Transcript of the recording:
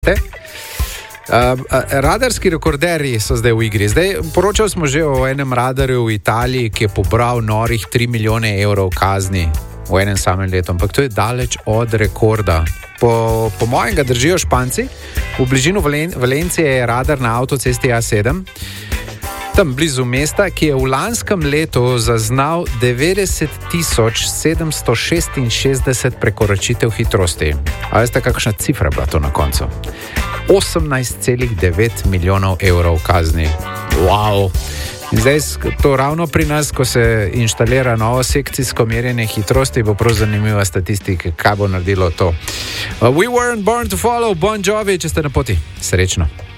Radarski rekorderji so zdaj v igri. Poročali smo že o enem radarju v Italiji, ki je pobral norih 3 milijone evrov kazni v enem samem letu, ampak to je daleč od rekorda. Po mojem ga držijo Španci. V bližino Valencije je radar na avtocesti A7, tam blizu mesta, ki je v lanskem letu zaznal 90.766 prekoračitev hitrosti. A veste, kakšna cifra je bila to na koncu? 18,9 milijonov evrov kazni. Wow! In zdaj to ravno pri nas, ko se inštalira novo sekcijsko merjenje hitrosti, bo prav zanimiva statistika, kaj bo naredilo to. We weren't born to follow, Bon Jovi, če ste na poti. Srečno.